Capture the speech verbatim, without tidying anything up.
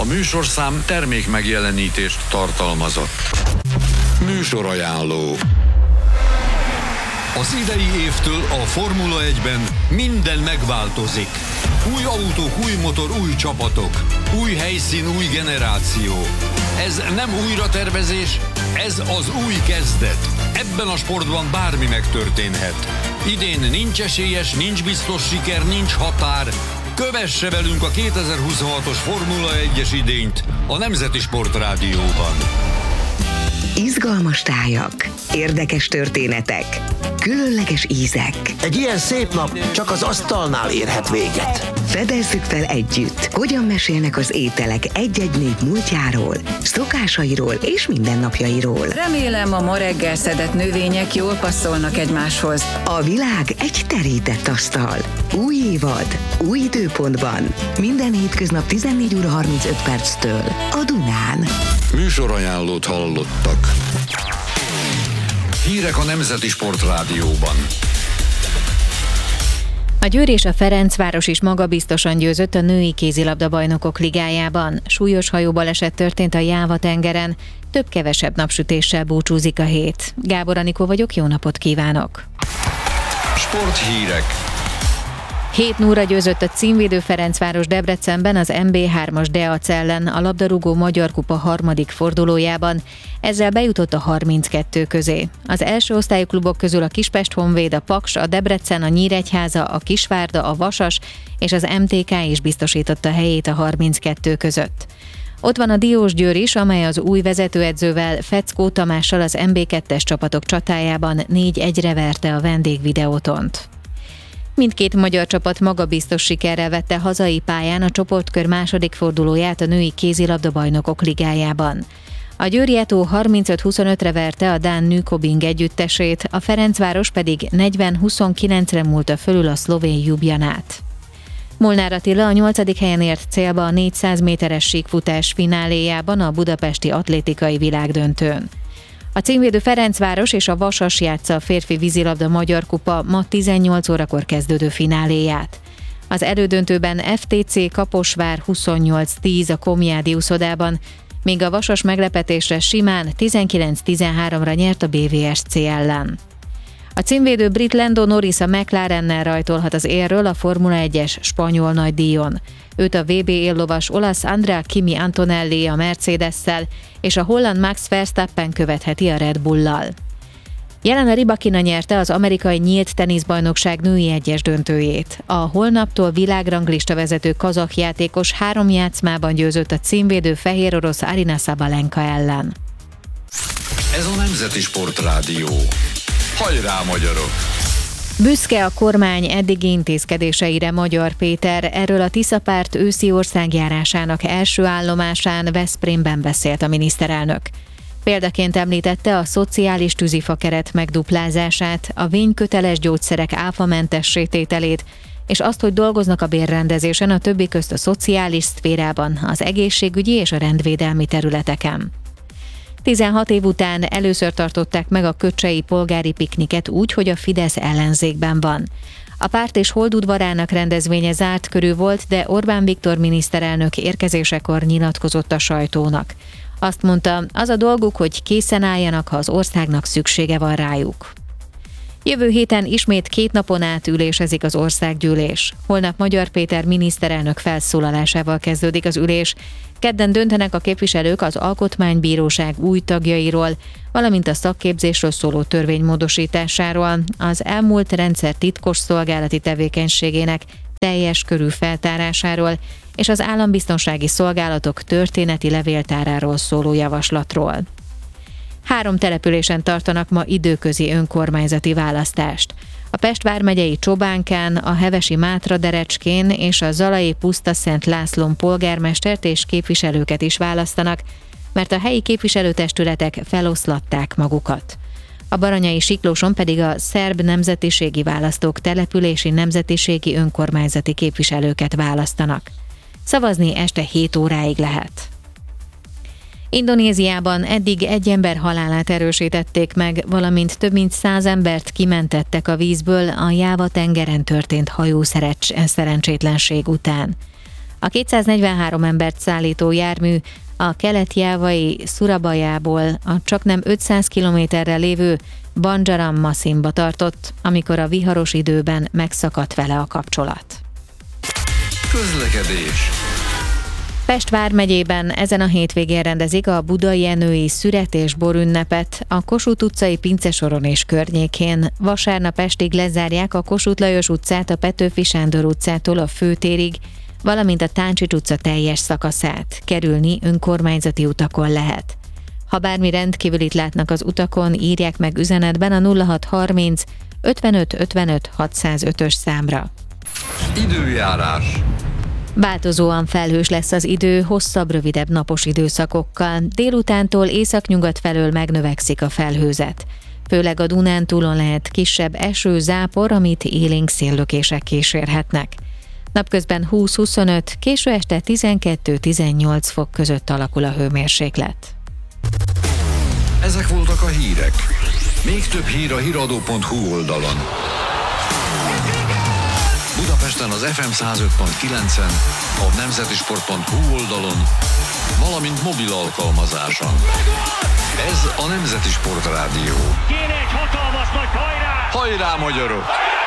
A műsorszám termék megjelenítést tartalmazott. Műsorajánló. Az idei évtől a Formula egyben minden megváltozik. Új autók, új motor, új csapatok. Új helyszín, új generáció. Ez nem újratervezés, ez az új kezdet. Ebben a sportban bármi megtörténhet. Idén nincs esélyes, nincs biztos siker, nincs határ. Kövesse velünk a kétezer-huszonhatos Formula egyes idényt a Nemzeti Sport Rádióban. Izgalmas tájak, érdekes történetek, különleges ízek. Egy ilyen szép nap csak az asztalnál érhet véget. Fedezzük fel együtt, hogyan mesélnek az ételek egy-egy nép múltjáról, szokásairól és mindennapjairól. Remélem, a ma reggel szedett növények jól passzolnak egymáshoz. A világ egy terített asztal. Új évad, új időpontban. Minden hétköznap tizennégy óra harmincöt perctől a Dunán. Műsorajánlót hallottak. Hírek a Nemzeti Sport Rádióban. A Győr és a Ferencváros is magabiztosan győzött a női kézilabda-bajnokok ligájában. Súlyos hajóbaleset történt a Jáva-tengeren, több-kevesebb napsütéssel búcsúzik a hét. Gábor Anikó vagyok, jó napot kívánok! Sporthírek. hét nulla győzött a címvédő Ferencváros Debrecenben az em bé hármas Deac ellen a labdarúgó Magyar Kupa harmadik fordulójában, ezzel bejutott a harminckettő közé. Az első osztályú klubok közül a Kispest Honvéd, a Paks, a Debrecen, a Nyíregyháza, a Kisvárda, a Vasas és az em té ká is biztosította helyét a harminckettő között. Ott van a Diósgyőr is, amely az új vezetőedzővel, Feckó Tamással az em bé kettes csapatok csatájában négy egyre verte a vendég Videótont. Mindkét magyar csapat magabiztos sikerrel vette hazai pályán a csoportkör második fordulóját a női kézilabda-bajnokok ligájában. A Győri Eto harmincöt huszonötre verte a dán Nykobing együttesét, a Ferencváros pedig negyven huszonkilencre múlta fölül a szlovén Ljubljanát. Molnár Attila a nyolcadik helyen ért célba a négyszáz méteres síkfutás fináléjában a budapesti atlétikai világdöntőn. A címvédő Ferencváros és a Vasas játsza a férfi vízilabda Magyar Kupa ma tizennyolc órakor kezdődő fináléját. Az elődöntőben ef té cé Kaposvár huszonnyolc tíz a Komjádi úszodában, míg a Vasas meglepetésre simán tizenkilenc tizenháromra nyert a bé vé es cé ellen. A címvédő brit Lando Norris a McLarennel rajtolhat az élről a Formula egyes spanyol nagydíjon. Őt a vé bé éllovas olasz Andrea Kimi Antonelli a Mercedes-szel és a holland Max Verstappen követheti a Red Bull-lal. Jelena Rybakina nyerte az amerikai nyílt teniszbajnokság női egyes döntőjét. A holnaptól világranglista vezető kazah játékos három játszmában győzött a címvédő fehér orosz Aryna Sabalenka ellen. Ez a Nemzeti Sport Rádió. Hajrá, magyarok! Büszke a kormány eddigi intézkedéseire Magyar Péter, erről a Tiszapárt őszi országjárásának első állomásán Veszprémben beszélt a miniszterelnök. Példaként említette a szociális tűzifakeret megduplázását, a vényköteles gyógyszerek áfamentes tételét, és azt, hogy dolgoznak a bérrendezésen, a többi közt a szociális szférában, az egészségügyi és a rendvédelmi területeken. tizenhat év után először tartották meg a köcsei polgári pikniket úgy, hogy a Fidesz ellenzékben van. A párt és Holdudvarának rendezvénye zárt körű volt, de Orbán Viktor miniszterelnök érkezésekor nyilatkozott a sajtónak. Azt mondta, az a dolguk, hogy készen álljanak, ha az országnak szüksége van rájuk. Jövő héten ismét két napon át ülésezik az országgyűlés. Holnap Magyar Péter miniszterelnök felszólalásával kezdődik az ülés. Kedden döntenek a képviselők az Alkotmánybíróság új tagjairól, valamint a szakképzésről szóló törvény módosításáról, az elmúlt rendszer titkos szolgálati tevékenységének teljes körű feltárásáról és az állambiztonsági szolgálatok történeti levéltáráról szóló javaslatról. Három településen tartanak ma időközi önkormányzati választást. A Pest vármegyei Csobánkán, a hevesi Mátraderecskén és a zalai Pusztaszent Lászlón polgármestert és képviselőket is választanak, mert a helyi képviselőtestületek feloszlatták magukat. A baranyai Siklóson pedig a szerb nemzetiségi választók települési nemzetiségi önkormányzati képviselőket választanak. Szavazni este hét óráig lehet. Indonéziában eddig egy ember halálát erősítették meg, valamint több mint száz embert kimentettek a vízből a Jáva-tengeren történt hajószerencsét-szerencsétlenség után. A kétszáznegyvenhárom embert szállító jármű a kelet-jávai Szurabajából a csaknem ötszáz kilométerre lévő Banjaram Masimba tartott, amikor a viharos időben megszakadt vele a kapcsolat. Közlekedés. Pest vármegyében ezen a hétvégén rendezik a budai Jenői szüret- és borünnepet a Kossuth utcai Pincesoron és környékén. Vasárnap estig lezárják a Kossuth Lajos utcát a Petőfi Sándor utcától a főtérig, valamint a Táncsics utca teljes szakaszát. Kerülni önkormányzati utakon lehet. Ha bármi rendkívülit látnak az utakon, írják meg üzenetben a nulla hat harminc ötvenöt ötvenöt hatszázötös számra. Időjárás. Változóan felhős lesz az idő, hosszabb, rövidebb napos időszakokkal. Délutántól északnyugat felől megnövekszik a felhőzet. Főleg a Dunántúlon lehet kisebb eső, zápor, amit élénk széllökések kísérhetnek. Napközben húsz-huszonöt, késő este tizenkettő-tizennyolc fok között alakul a hőmérséklet. Ezek voltak a hírek. Még több hír a híradó pont hu oldalon. Budapesten az ef em száz öt pont kilencen, a nemzetisport pont hu oldalon, valamint mobil alkalmazáson. Ez a Nemzeti Sport Rádió. Kéne egy hatalmas nagy hajrá! Hajrá, magyarok!